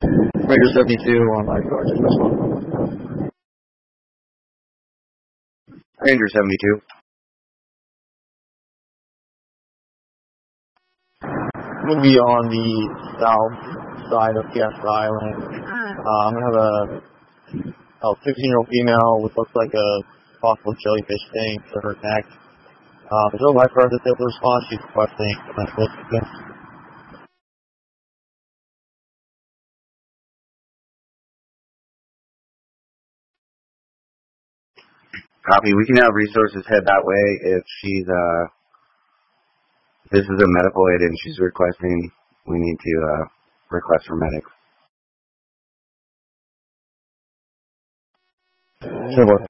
Ranger 72 on lifeguard. Ranger 72. We'll be on the south side of Guest Island. I'm going to have a 16-year-old female with looks like a possible jellyfish thing for her neck. There's no lifeguard that's able to respond. She's requesting medical assistance. Copy. We can have resources head that way if she's, this is a medical aid and she's requesting, we need to, request for medics. Sure.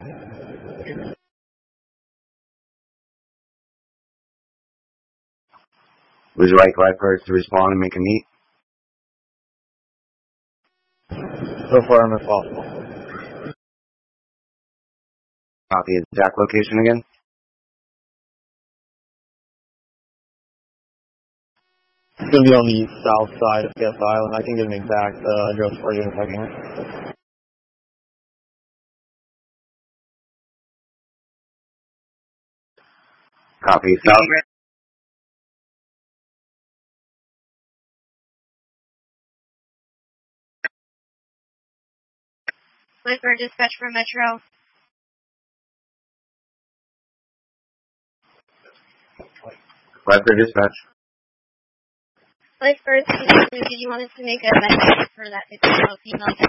Would you like lifeguards to respond and make a meet? So far, I'm as possible. Copy. Exact location again? It's going to be on the south side of Guest Island. I can get an exact address for you in a second. Copy. South. Lifeguard dispatch for Metro. Lifeguard dispatch. Lifeguard, did you want us to make a message for that 15-year-old female?